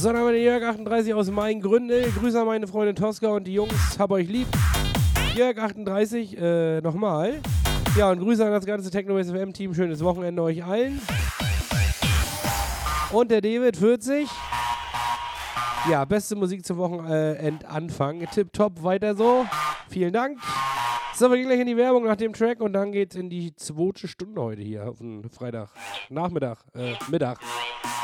So, dann haben wir den Jörg 38 aus Main-Gründel. Grüße an meine Freundin Tosca und die Jungs. Hab euch lieb. Jörg 38, nochmal. Ja, und Grüße an das ganze Techno-Base FM-Team. Schönes Wochenende euch allen. Und der David 40. Ja, beste Musik zum Wochenendanfang. Tipptopp, weiter so. Vielen Dank. So, wir gehen gleich in die Werbung nach dem Track und dann geht's in die 2. Stunde heute hier auf den Freitag. Mittag.